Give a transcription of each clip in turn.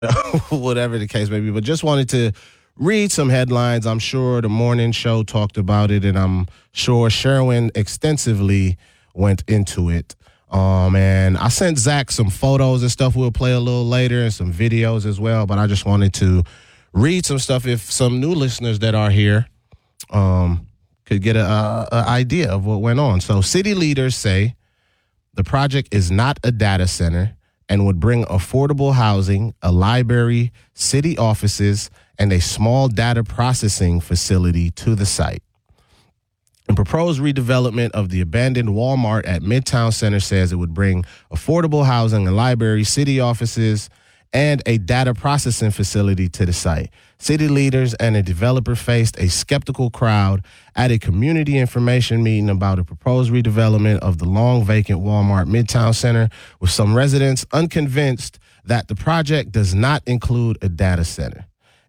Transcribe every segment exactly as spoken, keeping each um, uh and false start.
whatever the case may be. But just wanted to read some headlines. I'm sure the morning show talked about it, and I'm sure Sherwin extensively went into it. Um, and I sent Zach some photos and stuff we'll play a little later and some videos as well. But I just wanted to read some stuff if some new listeners that are here um, could get a, a, a idea of what went on. So city leaders say the project is not a data center and would bring affordable housing, a library, city offices, and a small data processing facility to the site. The proposed redevelopment of the abandoned Walmart at Midtown Center says it would bring affordable housing, a library, city offices, and a data processing facility to the site. City leaders and a developer faced a skeptical crowd at a community information meeting about a proposed redevelopment of the long vacant Walmart Midtown Center, with some residents unconvinced that the project does not include a data center.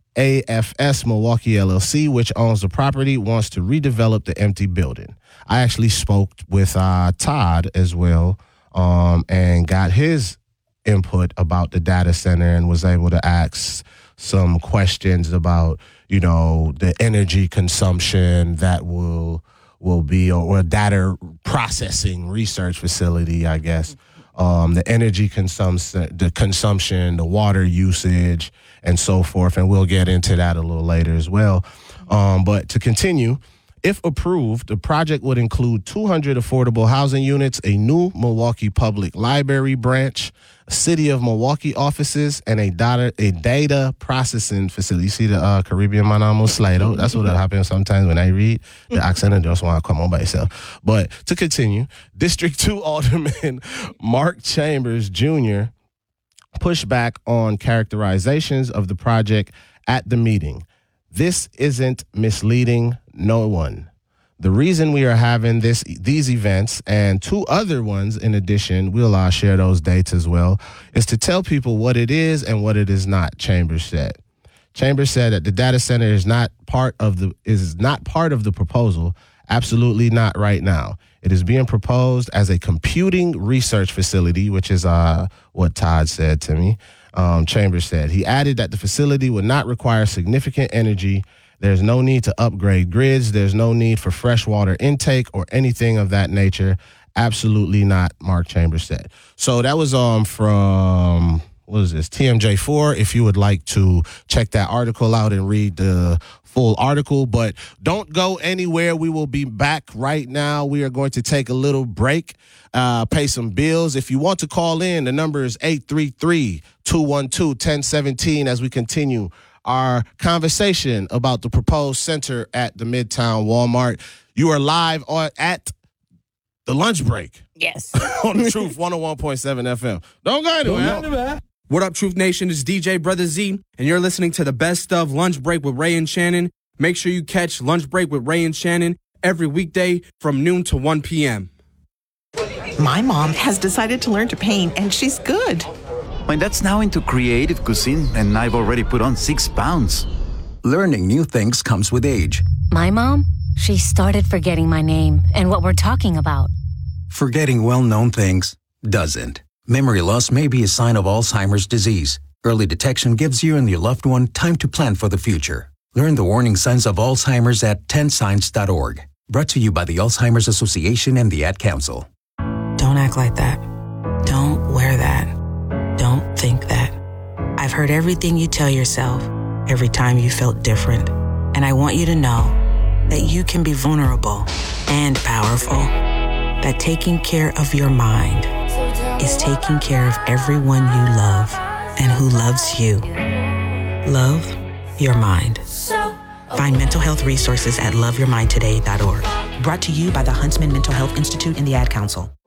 A F S Milwaukee L L C, which owns the property, wants to redevelop the empty building. I actually spoke with uh, Todd as well um, and got his input about the data center and was able to ask some questions about, you know, the energy consumption that will will be, or a data processing research facility, I guess. Um, the energy consumption, the consumption, the water usage, and so forth. And we'll get into that a little later as well. Um, but to continue, if approved, the project would include two hundred affordable housing units, a new Milwaukee Public Library branch, a City of Milwaukee offices, and a data, a data processing facility. You see the uh, Caribbean man almost Slido? That's what happens sometimes when I read the accent and just want to come on by itself. But to continue, District two Alderman Mark Chambers Junior pushed back on characterizations of the project at the meeting. This isn't misleading no one. The reason we are having this these events and two other ones in addition, we'll uh, share those dates as well, is to tell people what it is and what it is not, Chambers said. Chambers said that the data center is not part of the is not part of the proposal. Absolutely not right now. It is being proposed as a computing research facility, which is uh, what Todd said to me. Um, Chambers said. He added that the facility would not require significant energy. There's no need to upgrade grids. There's no need for fresh water intake or anything of that nature. Absolutely not, Mark Chambers said. So that was um from, what is this, T M J four, if you would like to check that article out and read the full article. But don't go anywhere. We will be back right now. We are going to take a little break, uh, pay some bills. If you want to call in, the number is eight three three, two one two, one zero one seven as we continue our conversation about the proposed center at the Midtown Walmart. You are live on, at the lunch break. Yes. On the Truth one oh one point seven F M. Don't go anywhere. Don't go anywhere. What up, Truth Nation? It's D J Brother Z, and you're listening to the best of Lunch Break with Ray and Shannon. Make sure you catch Lunch Break with Ray and Shannon every weekday from noon to one p.m. My mom has decided to learn to paint, and she's good. My dad's now into creative cuisine, and I've already put on six pounds. Learning new things comes with age. My mom, she started forgetting my name and what we're talking about. Forgetting well-known things doesn't. Memory loss may be a sign of Alzheimer's disease. Early detection gives you and your loved one time to plan for the future. Learn the warning signs of Alzheimer's at ten signs dot org. Brought to you by the Alzheimer's Association and the Ad Council. Don't act like that. Don't wear that. Don't think that. I've heard everything you tell yourself every time you felt different. And I want you to know that you can be vulnerable and powerful. That taking care of your mind is taking care of everyone you love and who loves you. Love your mind. Find mental health resources at love your mind today dot org. Brought to you by the Huntsman Mental Health Institute and the Ad Council.